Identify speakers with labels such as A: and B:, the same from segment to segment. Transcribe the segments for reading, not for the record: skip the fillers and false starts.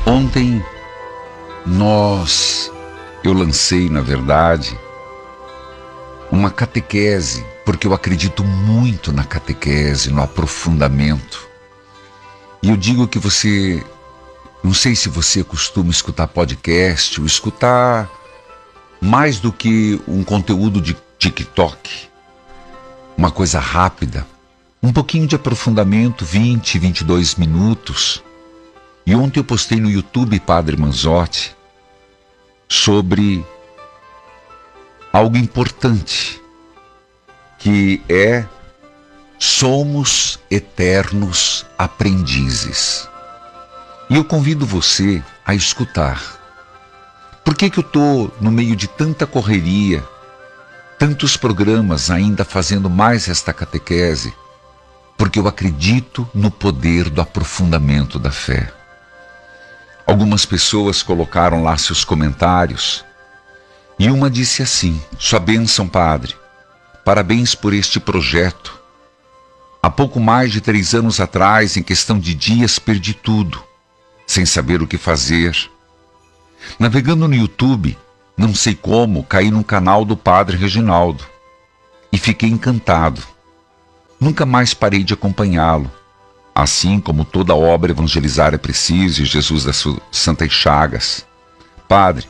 A: Ontem eu lancei, na verdade, uma catequese, porque eu acredito muito na catequese, no aprofundamento. E eu digo que você, não sei se você costuma escutar podcast ou escutar mais do que um conteúdo de TikTok, uma coisa rápida, um pouquinho de aprofundamento, 20, 22 minutos. E ontem eu postei no YouTube, Padre Manzotti, sobre algo importante, que é: somos eternos aprendizes. E eu convido você a escutar. Por que eu estou no meio de tanta correria, tantos programas ainda fazendo mais esta catequese? Porque eu acredito no poder do aprofundamento da fé. Algumas pessoas colocaram lá seus comentários e uma disse assim: sua bênção, padre, parabéns por este projeto. Há pouco mais de 3 anos atrás, em questão de dias, perdi tudo, sem saber o que fazer. Navegando no YouTube, não sei como, caí no canal do Padre Reginaldo e fiquei encantado. Nunca mais parei de acompanhá-lo. Assim como toda obra evangelizar é preciso, e Jesus das Santas Chagas. Padre,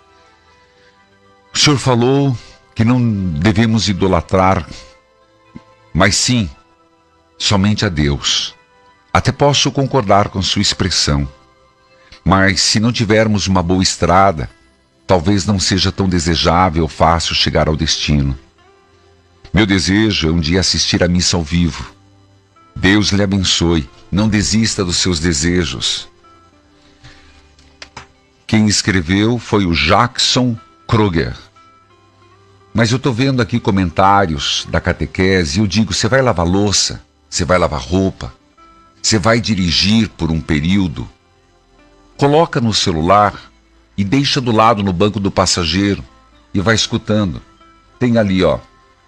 A: o senhor falou que não devemos idolatrar, mas sim, somente a Deus. Até posso concordar com sua expressão. Mas se não tivermos uma boa estrada, talvez não seja tão desejável ou fácil chegar ao destino. Meu desejo é um dia assistir a missa ao vivo. Deus lhe abençoe. Não desista dos seus desejos. Quem escreveu foi o Jackson Kruger. Mas eu estou vendo aqui comentários da catequese e eu digo: você vai lavar louça, você vai lavar roupa, você vai dirigir por um período, coloca no celular e deixa do lado no banco do passageiro e vai escutando. Tem ali, ó.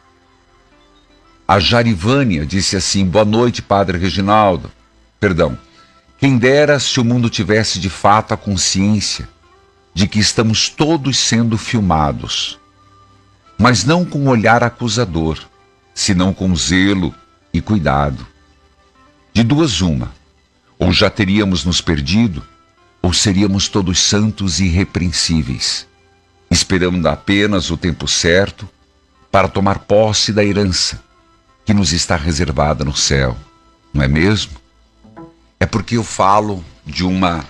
A: A Jarivânia disse assim: boa noite, Padre Reginaldo. Perdão. Quem dera se o mundo tivesse de fato a consciência de que estamos todos sendo filmados, mas não com um olhar acusador, senão com zelo e cuidado. De duas uma: ou já teríamos nos perdido, ou seríamos todos santos e irrepreensíveis, esperando apenas o tempo certo para tomar posse da herança que nos está reservada no céu, não é mesmo? É porque eu falo de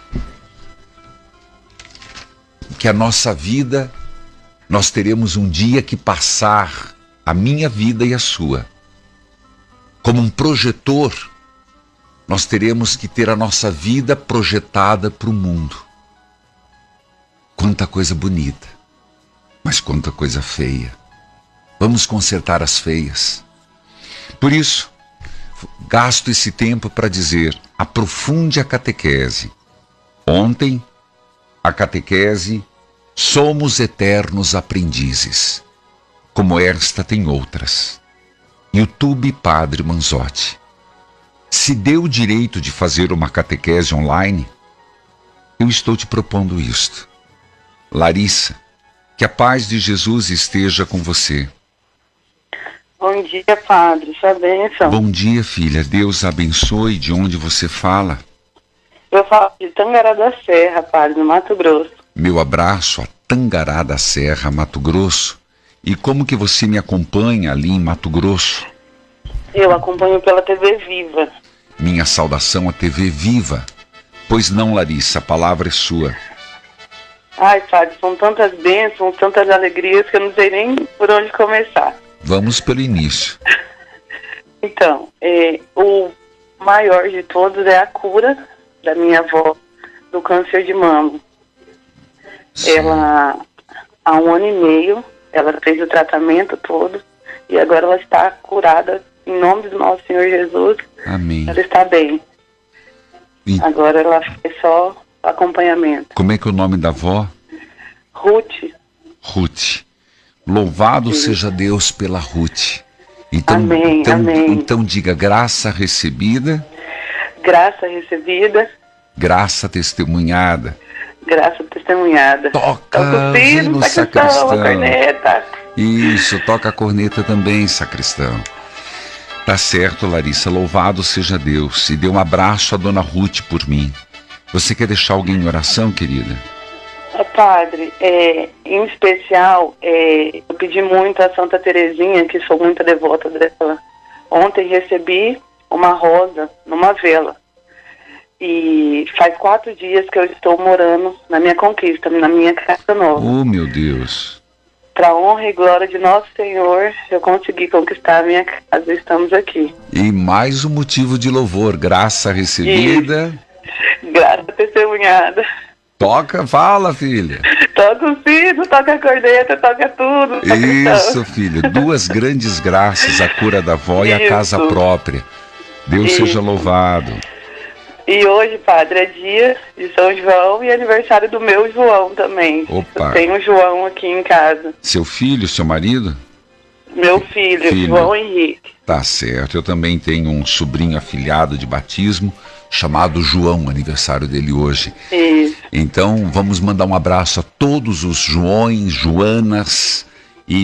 A: que a nossa vida, nós teremos um dia que passar, a minha vida e a sua. Como um projetor, nós teremos que ter a nossa vida projetada para o mundo. Quanta coisa bonita, mas quanta coisa feia. Vamos consertar as feias. Por isso, gasto esse tempo para dizer: aprofunde a catequese. Ontem, a catequese Somos Eternos Aprendizes. Como esta tem outras. YouTube Padre Manzotti. Se deu o direito de fazer uma catequese online, eu estou te propondo isto. Larissa, que a paz de Jesus esteja com você.
B: Bom dia, Padre. Sua bênção.
A: Bom dia, filha. Deus abençoe. De onde você fala?
B: Eu falo de Tangará da Serra, Padre, no Mato Grosso.
A: Meu abraço a Tangará da Serra, Mato Grosso. E como que você me acompanha ali em Mato Grosso?
B: Eu acompanho pela TV Viva.
A: Minha saudação à TV Viva. Pois não, Larissa, a palavra é sua.
B: Ai, Padre, são tantas bênçãos, tantas alegrias que eu não sei nem por onde começar.
A: Vamos pelo início.
B: Então, o maior de todos é a cura da minha avó do câncer de mama. Sim. Ela, há 1 ano e meio, ela fez o tratamento todo e agora ela está curada em nome do nosso Senhor Jesus.
A: Amém.
B: Ela está bem.
A: E...
B: agora ela faz só acompanhamento.
A: Como é que é o nome da avó?
B: Ruth.
A: Ruth. Louvado seja Deus pela Ruth. Então,
B: amém, amém.
A: Então diga: graça recebida.
B: Graça recebida.
A: Graça testemunhada.
B: Graça testemunhada.
A: Toca
B: o sino,
A: no
B: sacristão, a corneta.
A: Isso, toca a corneta também, sacristão. Tá certo, Larissa, louvado seja Deus. E dê um abraço à dona Ruth por mim. Você quer deixar alguém em oração, querida?
B: Padre, em especial, eu pedi muito a Santa Terezinha, que sou muito devota dela. Ontem recebi uma rosa numa vela. E faz 4 dias que eu estou morando na minha conquista, na minha casa nova.
A: Oh, meu Deus.
B: Para honra e glória de nosso Senhor, eu consegui conquistar a minha casa. Estamos aqui.
A: E mais um motivo de louvor. Graça recebida.
B: Isso. Graça testemunhada.
A: Toca, fala, filha.
B: Toca o sino, toca a corneta, toca tudo.
A: Isso, filho. 2 grandes graças, a cura da avó e a casa própria. Deus seja louvado.
B: E hoje, Padre, é dia de São João e aniversário do meu João também.
A: Opa.
B: Eu tenho um João aqui em casa.
A: Seu filho, seu marido?
B: Meu filho, João Henrique.
A: Tá certo. Eu também tenho um sobrinho afilhado de batismo chamado João, aniversário dele hoje.
B: Isso.
A: Então, vamos mandar um abraço a todos os Joões, Joanas e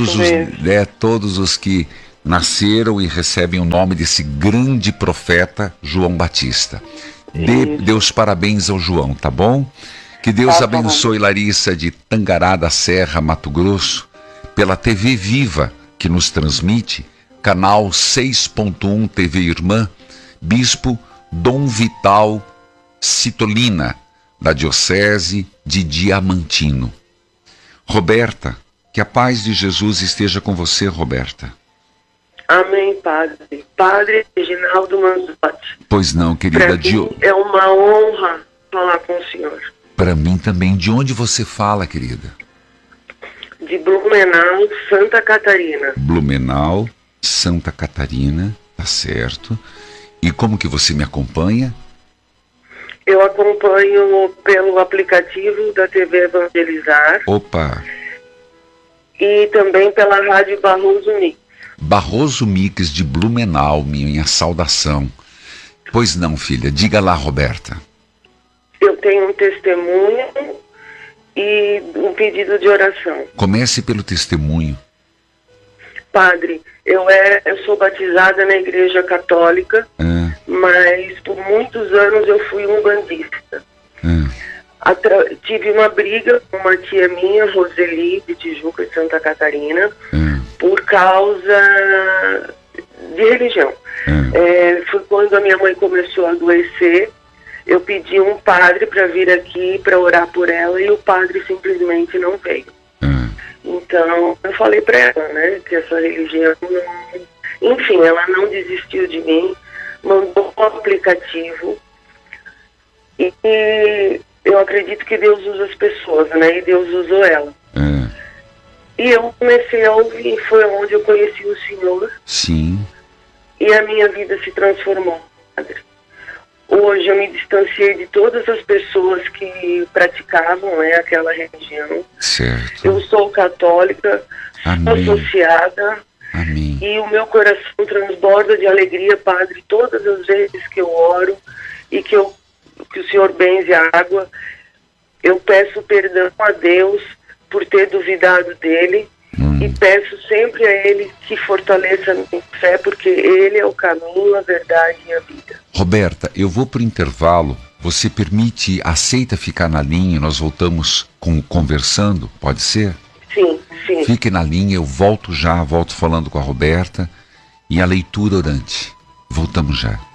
A: todos os que nasceram e recebem o nome desse grande profeta João Batista. Dê Deus parabéns ao João, tá bom? Que Deus abençoe Larissa de Tangará da Serra, Mato Grosso, pela TV Viva, que nos transmite, canal 6.1 TV Irmã, Bispo Dom Vital Citolina, da Diocese de Diamantino. Roberta, que a paz de Jesus esteja com você, Roberta.
C: Amém, Padre. Padre Reginaldo Manzotti.
A: Pois não, querida.
C: Para mim é uma honra falar com o senhor.
A: Para mim também. De onde você fala, querida?
C: De Blumenau, Santa Catarina.
A: Blumenau, Santa Catarina, tá certo. E como que você me acompanha?
C: Eu acompanho pelo aplicativo da TV Evangelizar.
A: Opa!
C: E também pela Rádio Barroso Mix.
A: Barroso Mix de Blumenau, minha saudação. Pois não, filha, diga lá, Roberta.
C: Eu tenho um testemunho e um pedido de oração.
A: Comece pelo testemunho.
C: Padre, eu sou batizada na Igreja Católica, mas por muitos anos eu fui umbandista. Tive uma briga com uma tia minha, Roseli, de Tijuca, de Santa Catarina, por causa de religião. Foi quando a minha mãe começou a adoecer. Eu pedi um padre para vir aqui para orar por ela e o padre simplesmente não veio. Então, eu falei para ela, né, que essa religião não... Enfim, ela não desistiu de mim, mandou um aplicativo e eu acredito que Deus usa as pessoas, né, e Deus usou ela. E eu comecei a ouvir, foi onde eu conheci o Senhor.
A: Sim.
C: E a minha vida se transformou, Padre. Hoje eu me distanciei de todas as pessoas que praticavam, né, aquela religião.
A: Certo.
C: Eu sou católica,
A: Amém.
C: sou associada.
A: Amém.
C: E o meu coração transborda de alegria, Padre, todas as vezes que eu oro e que o Senhor benze a água. Eu peço perdão a Deus por ter duvidado dele. E peço sempre a Ele que fortaleça a minha fé, porque Ele é o caminho, a verdade e a vida.
A: Roberta, eu vou para o intervalo. Você aceita ficar na linha? Nós voltamos conversando, pode ser?
C: Sim, sim.
A: Fique na linha, eu volto falando com a Roberta e a leitura orante. Voltamos já.